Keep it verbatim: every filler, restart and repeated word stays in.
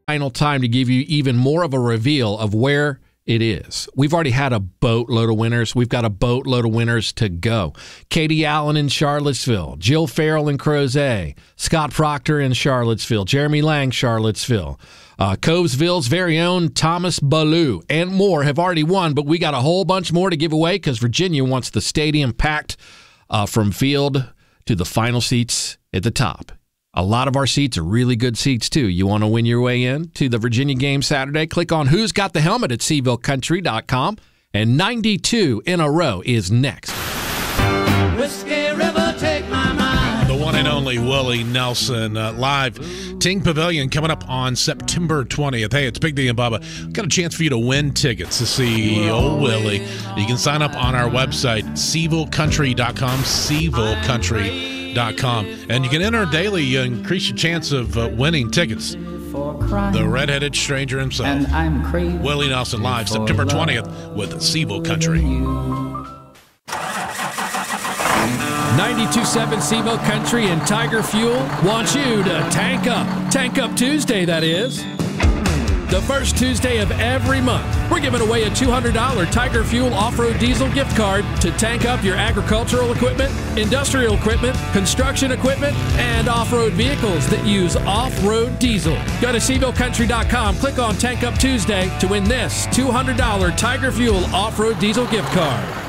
final time to give you even more of a reveal of where it is. We've already had a boatload of winners. We've got a boatload of winners to go. Katie Allen in Charlottesville, Jill Farrell in Crozet, Scott Proctor in Charlottesville, Jeremy Lang, Charlottesville, uh, Covesville's very own Thomas Ballou, and more have already won, but we got a whole bunch more to give away because Virginia wants the stadium packed uh, from field to the final seats at the top. A lot of our seats are really good seats, too. You want to win your way in to the Virginia game Saturday? Click on Who's Got the Helmet at Seaville Country dot com. And ninety-two in a row is next. Whiskey River, take my mind. The one and only Willie Nelson uh, live. Ting Pavilion coming up on September twentieth. Hey, it's Big D and Bubba. Got a chance for you to win tickets to see old Willie. You can sign up on our website, Seaville Country dot com, Seaville Country dot com. And you can enter daily. You increase your chance of uh, winning tickets. The redheaded stranger himself, And I'm crazy Willie Nelson, live September twentieth with Seaville Country. ninety-two point seven Seaville Country and Tiger Fuel want you to tank up. Tank Up Tuesday, that is. The first Tuesday of every month, we're giving away a two hundred dollars Tiger Fuel off-road diesel gift card to tank up your agricultural equipment, industrial equipment, construction equipment, and off-road vehicles that use off-road diesel. Go to Seaville Country dot com, click on Tank Up Tuesday to win this two hundred dollars Tiger Fuel off-road diesel gift card.